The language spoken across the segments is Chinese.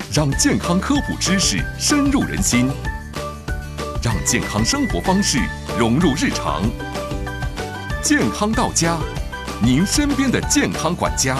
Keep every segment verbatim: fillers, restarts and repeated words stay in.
让健康科普知识深入人心，让健康生活方式融入日常。健康到家，您身边的健康管家。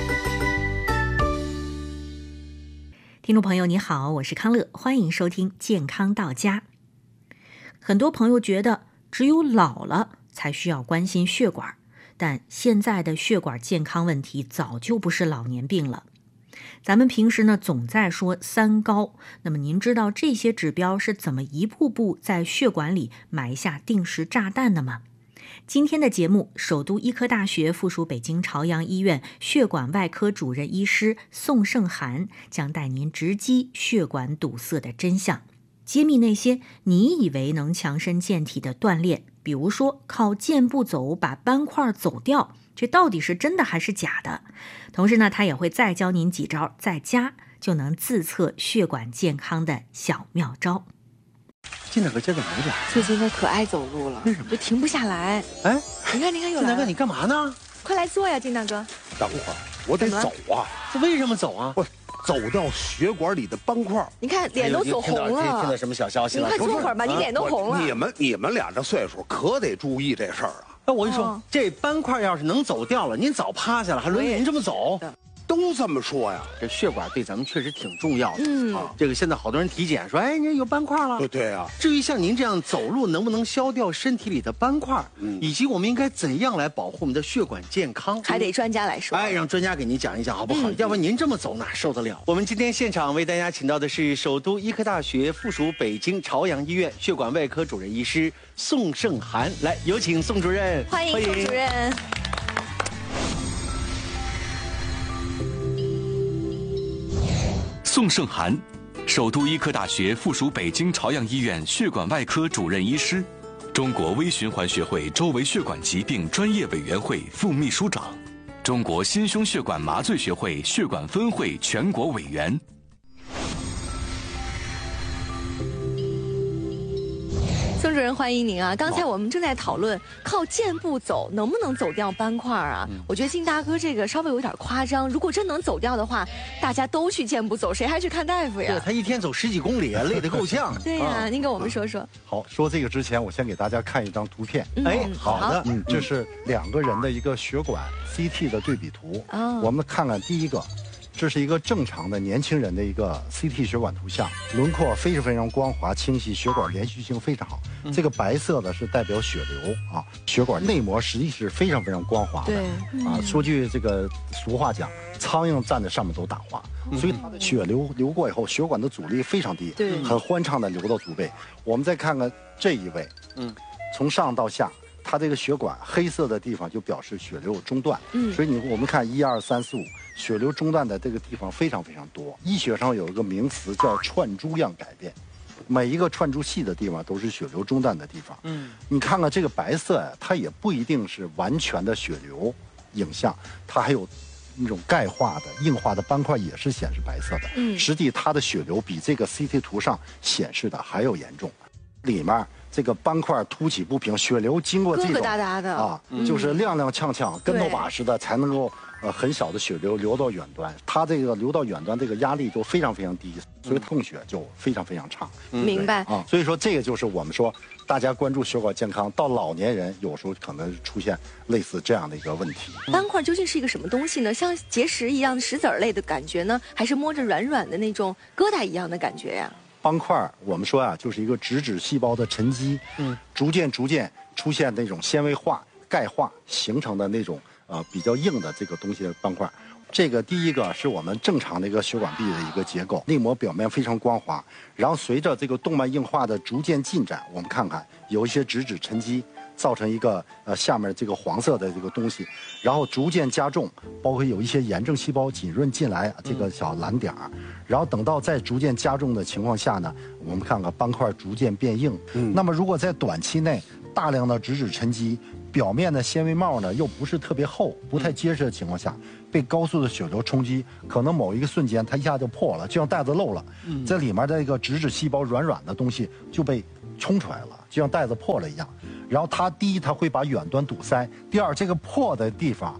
听众朋友你好，我是康乐，欢迎收听健康到家。很多朋友觉得只有老了才需要关心血管，但现在的血管健康问题早就不是老年病了。咱们平时呢总在说三高，那么您知道这些指标是怎么一步步在血管里埋下定时炸弹的吗？今天的节目，首都医科大学附属北京朝阳医院血管外科主任医师宋胜涵将带您直击血管堵塞的真相，揭秘那些你以为能强身健体的锻炼，比如说靠健步走把斑块走掉，这到底是真的还是假的？同时呢，他也会再教您几招在家就能自测血管健康的小妙招。 金大哥今儿怎么没来？ 最近他可爱走路了， 为什么？ 就停不下来。 哎， 你看，你看，有金大哥，你干嘛呢？ 快来坐呀，金大哥。 等会儿，我得走啊！ 这为什么走啊？ 不，走掉血管里的斑块。 你看脸都走红了。 听到听到什么小消息了？ 你快坐会儿吧，你脸都红了。 你们你们俩这岁数可得注意这事儿啊！ 那我跟你说，这斑块要是能走掉了，您早趴下了，还轮得您这么走？ 都这么说呀， 这血管对咱们确实挺重要的。 嗯啊，这个现在好多人体检说，哎，你有斑块了。 对对啊。 至于像您这样走路能不能消掉身体里的斑块，嗯，以及我们应该怎样来保护我们的血管健康， 还得专家来说。 哎，让专家给您讲一讲好不好？嗯、要不然您这么走哪受得了？我们今天现场为大家请到的是首都医科大学附属北京朝阳医院血管外科主任医师宋胜涵，来有请宋主任。 欢迎宋主任。 宋胜涵，首都医科大学附属北京朝阳医院血管外科主任医师，中国微循环学会周围血管疾病专业委员会副秘书长，中国心胸血管麻醉学会血管分会全国委员。 宋主任，欢迎您啊！刚才我们正在讨论靠健步走能不能走掉斑块啊？嗯、我觉得金大哥这个稍微有点夸张。如果真能走掉的话，大家都去健步走，谁还去看大夫呀？ 对，他一天走十几公里，累得够呛。 对呀、啊，您跟我们说说。 好，说这个之前，我先给大家看一张图片。 嗯、 哎，好的， 嗯，这是两个人的一个血管 C T 的对比图。哦，我们看看第一个。这是一个正常的年轻人的一个 C T 血管图像，轮廓非常非常光滑清晰，血管连续性非常好。嗯、这个白色的是代表血流啊，血管内膜实际是非常非常光滑的。 对，嗯、 啊，说句这个俗话讲，苍蝇站在上面都打滑，嗯、所以它的血流流过以后，血管的阻力非常低， 对， 很欢畅的流到足背。我们再看看这一位，嗯，从上到下。它这个血管黑色的地方就表示血流中断，嗯，所以你我们看一二三四五，血流中断的这个地方非常非常多。医学上有一个名词叫串珠样改变，每一个串珠细的地方都是血流中断的地方。嗯，你看看这个白色呀，它也不一定是完全的血流影像，它还有那种钙化的硬化的斑块也是显示白色的。嗯，实际它的血流比这个 C T 图上显示的还要严重，里面。这个斑块凸起不平，血流经过这种疙疙瘩瘩的啊，嗯、就是踉踉跄跄、跟头把似的，才能够呃很小的血流流到远端。它这个流到远端，这个压力就非常非常低，所以痛血就非常非常差。 嗯、明白啊，所以说这个就是我们说大家关注血管健康，到老年人有时候可能出现类似这样的一个问题。 斑块究竟是一个什么东西呢？像结石一样的石子儿类的感觉呢，还是摸着软软的那种疙瘩一样的感觉呀？ 斑块我们说啊，就是一个脂质细胞的沉积，嗯，逐渐逐渐出现那种纤维化、钙化形成的那种呃比较硬的这个东西的斑块。这个第一个是我们正常的一个血管壁的一个结构，内膜表面非常光滑，然后随着这个动脉硬化的逐渐进展，我们看看有一些脂质沉积。造成一个呃下面这个黄色的这个东西，然后逐渐加重，包括有一些炎症细胞浸润进来这个小蓝点儿，然后等到再逐渐加重的情况下呢，我们看看斑块逐渐变硬。嗯，那么如果在短期内大量的脂质沉积，表面的纤维帽呢又不是特别厚、不太结实的情况下，被高速的血流冲击，可能某一个瞬间它一下就破了，就像袋子漏了，在里面的一个脂质细胞软软的东西就被冲出来了，就像袋子破了一样。然后它第一，它会把远端堵塞；第二，这个破的地方，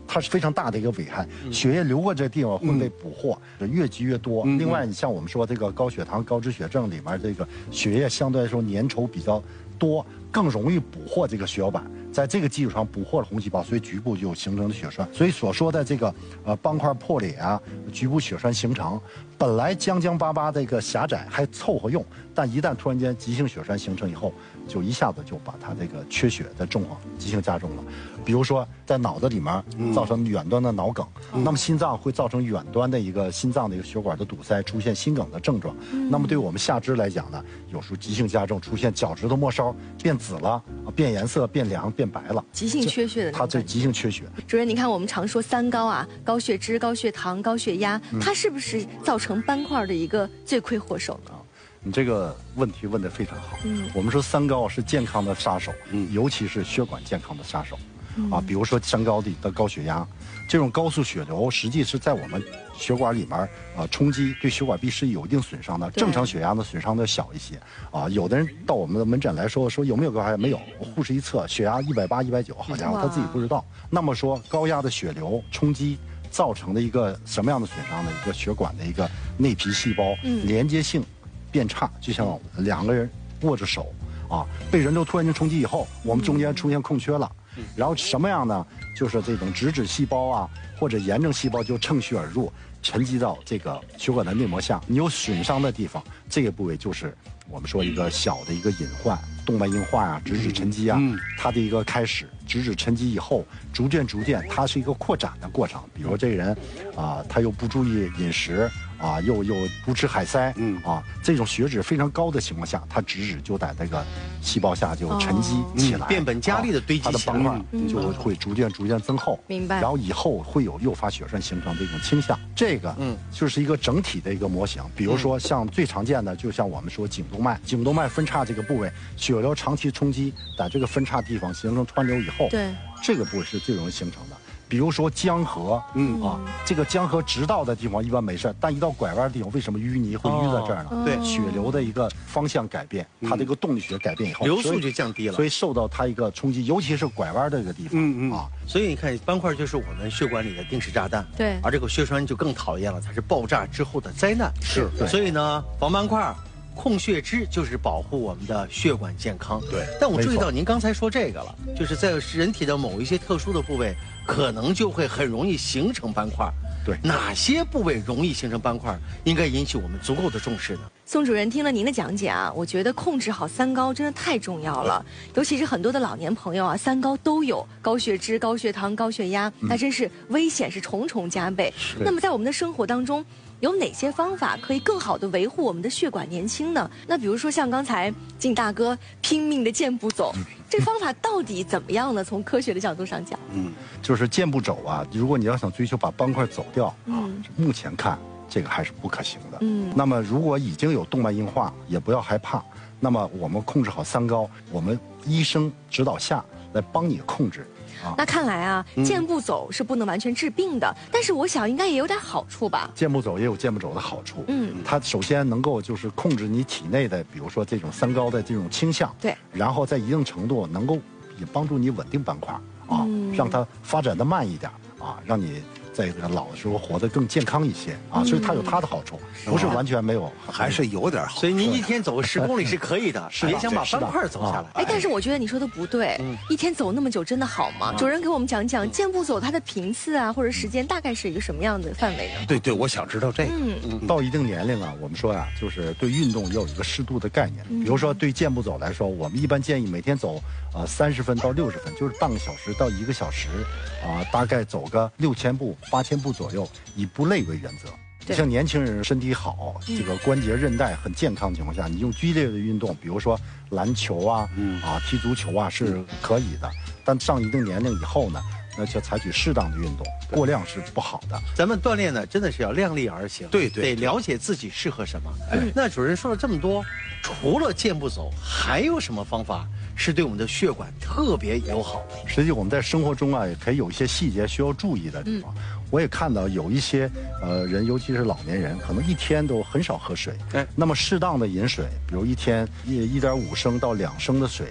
它是非常大的一个危害。血液流过这地方会被捕获，越积越多。另外，你像我们说这个高血糖、高脂血症里面，这个血液相对来说粘稠比较多，更容易捕获这个血小板。在这个基础上捕获了红细胞，所以局部就形成了血栓。所以所说的这个呃斑块破裂啊，局部血栓形成，本来将将巴巴这个狭窄还凑合用，但一旦突然间急性血栓形成以后，就一下子就把它这个缺血的状况急性加重了。比如说在脑子里面造成远端的脑梗，嗯、那么心脏会造成远端的一个心脏的一个血管的堵塞，出现心梗的症状。嗯、那么对我们下肢来讲呢，有时候急性加重，出现脚趾头末梢变紫了、变颜色、变凉、变白了， 急性缺血的。 它这急性缺血。 主任，你看我们常说三高啊，高血脂、高血糖、高血压，嗯、它是不是造成斑块的一个罪魁祸首呢？ 你这个问题问得非常好。嗯，我们说三高是健康的杀手，嗯，尤其是血管健康的杀手。嗯、啊，比如说三高的的高血压，这种高速血流实际是在我们血管里面啊冲击，对血管壁是有一定损伤的。正常血压呢损伤的小一些。啊，有的人到我们的门诊来说说有没有高血压？没有，护士一测血压一百八、一百九，好家伙，他自己不知道。那么说高压的血流冲击造成的一个什么样的损伤呢？一个血管的一个内皮细胞、嗯、连接性变差，就像两个人握着手啊，被人流突然间冲击以后，我们中间出现空缺了。然后什么样呢？就是这种脂质细胞啊，或者炎症细胞就趁虚而入，沉积到这个血管的内膜下。你有损伤的地方，这个部位就是我们说一个小的一个隐患，动脉硬化啊，脂质沉积啊，嗯、它的一个开始。脂质沉积以后，逐渐逐渐，它是一个扩展的过程。比如这个人，啊，他又不注意饮食，啊，又又不吃海塞，嗯，啊，这种血脂非常高的情况下，它脂质就在这个细胞下就沉积起来， 哦嗯、变本加厉的堆积起来， 它的斑块就会逐渐逐渐增厚。 明白。 然后以后会有诱发血栓形成这种倾向。这个，嗯，就是一个整体的一个模型。比如说像最常见的，就像我们说颈动脉，颈动脉分叉这个部位，血流长期冲击，在这个分叉地方形成湍流以后。 对， 这个部位是最容易形成的。比如说江河，嗯啊，这个江河直道的地方一般没事，但一到拐弯的地方，为什么淤泥会淤在这儿呢？ 哦、对， 血流的一个方向改变，它这个动力学改变以后， 流速就降低了， 所以受到它一个冲击，尤其是拐弯这个地方，嗯嗯啊， 所以你看斑块就是我们血管里的定时炸弹， 对， 而这个血栓就更讨厌了，它是爆炸之后的灾难， 是， 所以呢，防斑块。控血脂就是保护我们的血管健康。 对， 但我注意到您刚才说这个了，就是在人体的某一些特殊的部位，可能就会很容易形成斑块。 对， 哪些部位容易形成斑块，应该引起我们足够的重视呢？ 宋主任，听了您的讲解啊，我觉得控制好三高真的太重要了。尤其是很多的老年朋友啊，三高都有，高血脂、高血糖、高血压，那真是危险是重重加倍。那么在我们的生活当中，有哪些方法可以更好的维护我们的血管年轻呢？那比如说像刚才靳大哥拼命的健步走，这方法到底怎么样呢？从科学的角度上讲， 嗯，就是健步走啊。如果你要想追求把斑块走掉，嗯，目前看这个还是不可行的。嗯，那么如果已经有动脉硬化，也不要害怕。那么我们控制好三高，我们医生指导下来帮你控制。 那看来啊，健步走是不能完全治病的，嗯、但是我想应该也有点好处吧。 健步走也有健步走的好处，嗯，它首先能够就是控制你体内的，比如说这种三高的这种倾向， 对， 然后在一定程度能够也帮助你稳定斑块啊，嗯、让它发展的慢一点啊，让你在这个老的时候活得更健康一些啊，所以它有它的好处，不是完全没有， 还是有点好。 所以您一天走十公里是可以的，别想把斑块走下来。 哎，但是我觉得你说的不对，一天走那么久真的好吗？主任给我们讲讲健步走它的频次啊，或者时间大概是一个什么样的范围呢？ 对对，我想知道这个。 嗯，到一定年龄啊，我们说呀，就是对运动要有一个适度的概念。比如说对健步走来说，我们一般建议每天走呃三十分到六十分，就是半个小时到一个小时，啊，大概走个六千步。八千步左右，以不累为原则。你像年轻人身体好，这个关节韧带很健康的情况下，你用剧烈的运动，比如说篮球啊，嗯、啊踢足球啊是可以的。但上一定年龄以后呢，那就采取适当的运动，过量是不好的。 咱们锻炼呢，真的是要量力而行， 对对， 得了解自己适合什么。哎，那主任说了这么多，除了健步走，还有什么方法是对我们的血管特别友好的？ 实际我们在生活中啊，也可以有一些细节需要注意的地方。嗯、我也看到有一些呃人，尤其是老年人，可能一天都很少喝水。哎，那么适当的饮水，比如一天一一点五升到两升的水。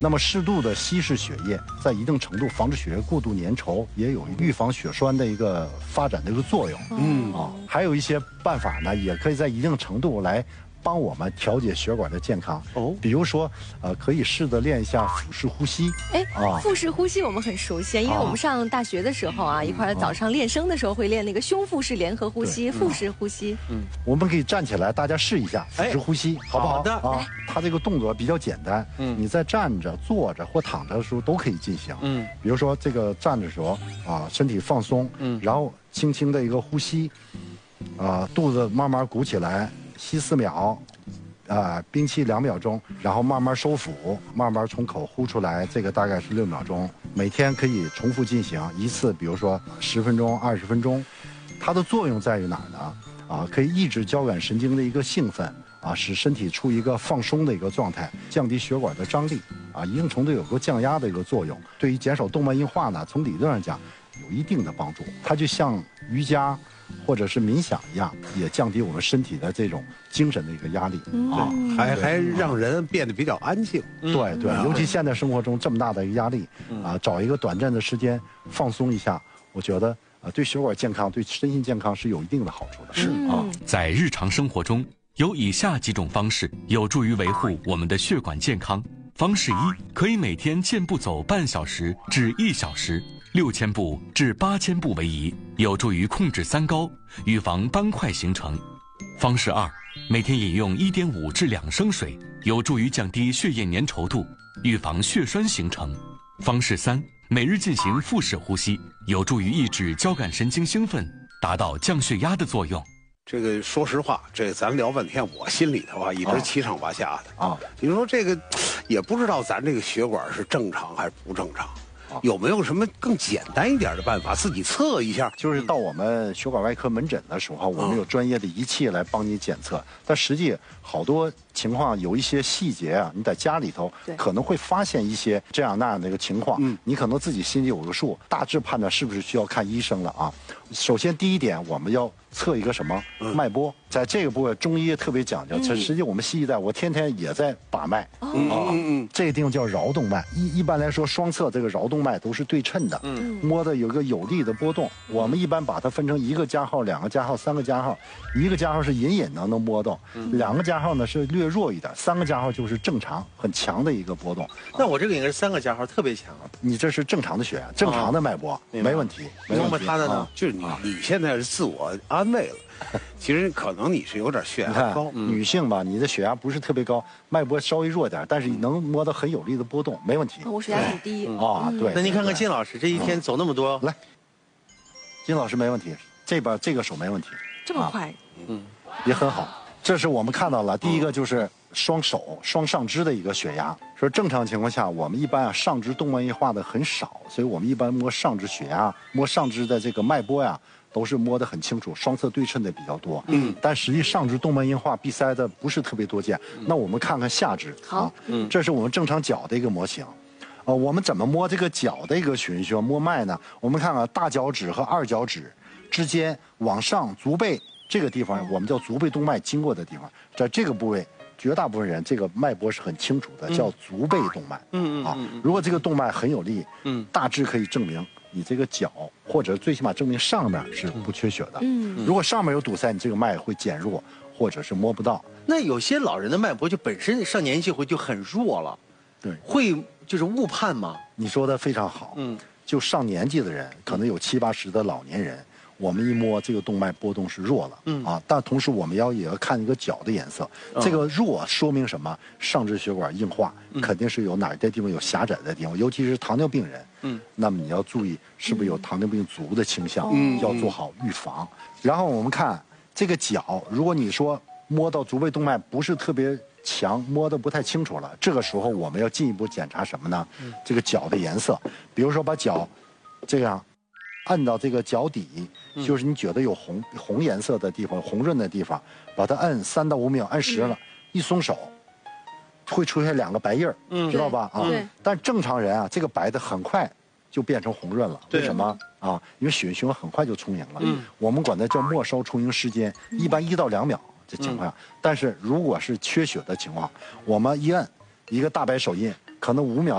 那么适度的稀释血液，在一定程度防止血液过度粘稠，也有预防血栓的一个发展的一个作用。嗯啊，还有一些办法呢，也可以在一定程度来帮我们调节血管的健康。哦，比如说，呃，可以试着练一下腹式呼吸。 哎，啊，腹式呼吸我们很熟悉，因为我们上大学的时候啊，一块儿早上练声的时候会练那个胸腹式联合呼吸、腹式呼吸。 嗯，我们可以站起来，大家试一下腹式呼吸，好不好？ 好的啊，它这个动作比较简单。嗯，你在站着、坐着或躺着的时候都可以进行。嗯，比如说这个站的时候啊，身体放松，嗯，然后轻轻的一个呼吸，啊，肚子慢慢鼓起来。吸四秒，啊、呃，屏气两秒钟，然后慢慢收腹，慢慢从口呼出来，这个大概是六秒钟。每天可以重复进行一次，比如说十分钟、二十分钟。它的作用在于哪儿呢？啊，可以抑制交感神经的一个兴奋，啊，使身体处于一个放松的一个状态，降低血管的张力，啊，一定程度有个降压的一个作用。对于减少动脉硬化呢，从理论上讲有一定的帮助。它就像瑜伽或者是冥想一样，也降低我们身体的这种精神的一个压力。 嗯、啊，还还让人变得比较安静。 嗯、对对，尤其现在生活中这么大的一个压力，啊，找一个短暂的时间放松一下，我觉得啊，对血管健康、对身心健康是有一定的好处的。 是啊，在日常生活中，有以下几种方式有助于维护我们的血管健康。方式一，可以每天健步走半小时至一小时。六千步至八千步为宜，有助于控制三高，预防斑块形成。方式二，每天饮用一点五至两升水，有助于降低血液粘稠度，预防血栓形成。方式三，每日进行腹式呼吸，有助于抑制交感神经兴奋，达到降血压的作用。 这个说实话，这咱聊半天，我心里头啊一直七上八下的啊。你说这个，也不知道咱这个血管是正常还是不正常。有没有什么更简单一点的办法，自己测一下？ 就是到我们血管外科门诊的时候，我们有专业的仪器来帮你检测。但实际好多情况有一些细节啊，你在家里头可能会发现一些这样那样的一个情况，嗯，你可能自己心里有个数，大致判断是不是需要看医生了啊。首先第一点，我们要测一个什么脉波，在这个部位中医特别讲究。这实际我们西医在，我天天也在把脉啊，这个地方叫桡动脉。一一般来说，双侧这个桡动脉都是对称的，嗯，摸的有一个有力的波动。我们一般把它分成一个加号、两个加号、三个加号。一个加号是隐隐的能摸动，两个加号呢是略弱一点，三个加号就是正常很强的一个波动。 那我这个应该是三个加号，特别强。 你这是正常的血压，正常的脉搏，没问题。 那么他的呢， 就是你你现在是自我安慰了。其实可能你是有点血压高， 女性吧，你的血压不是特别高，脉搏稍微弱点，但是你能摸到很有力的波动，没问题。 我血压很低啊，对。 那您看看金老师这一天走那么多， 来，金老师没问题，这边这个手没问题， 这么快， 嗯，也很好。这是我们看到了，第一个就是双手双上肢的一个血压。说正常情况下，我们一般啊上肢动脉硬化的很少，所以我们一般摸上肢血压、摸上肢的这个脉搏呀。都是摸得很清楚，双侧对称的比较多。嗯，但实际上肢动脉硬化闭塞的不是特别多见。嗯、那我们看看下肢。 好， 嗯，这是我们正常脚的一个模型。呃，我们怎么摸这个脚的一个循序摸脉呢？我们看看大脚趾和二脚趾之间往上足背这个地方，我们叫足背动脉经过的地方，在这个部位。绝大部分人这个脉搏是很清楚的，叫足背动脉。嗯嗯啊，如果这个动脉很有力，嗯，大致可以证明你这个脚，或者最起码证明上面是不缺血的。嗯，如果上面有堵塞，你这个脉会减弱，或者是摸不到。 那有些老人的脉搏就本身上年纪会就很弱了， 对， 会就是误判吗？ 你说的非常好。嗯，就上年纪的人，可能有七八十的老年人。我们一摸这个动脉波动是弱了，嗯啊，但同时我们要也要看一个脚的颜色，嗯、这个弱说明什么？上肢血管硬化，嗯、肯定是有哪儿的地方有狭窄的地方，尤其是糖尿病人，嗯，那么你要注意是不是有糖尿病足的倾向，嗯，要做好预防。然后我们看这个脚，如果你说摸到足背动脉不是特别强，摸得不太清楚了，这个时候我们要进一步检查什么呢？嗯、这个脚的颜色，比如说把脚这样。按到这个脚底，就是你觉得有红红颜色的地方、红润的地方，把它按三到五秒，按实了，一松手，会出现两个白印儿，知道吧？啊，但正常人啊，这个白的很快就变成红润了，为什么啊？因为血液循环很快就充盈了。嗯，我们管它叫末梢充盈时间，一般一到两秒这情况下。但是如果是缺血的情况，我们一按一个大白手印，可能五秒。